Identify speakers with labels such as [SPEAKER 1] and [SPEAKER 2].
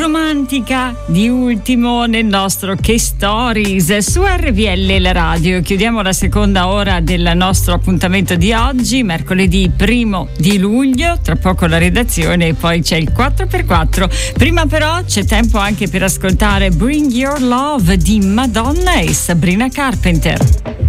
[SPEAKER 1] romantica di ultimo nel nostro Che Stories su RVL la radio. Chiudiamo la seconda ora del nostro appuntamento di oggi, mercoledì 1 di luglio, tra poco la redazione e poi c'è il 4x4. Prima però c'è tempo anche per ascoltare Bring Your Love di Madonna e Sabrina Carpenter.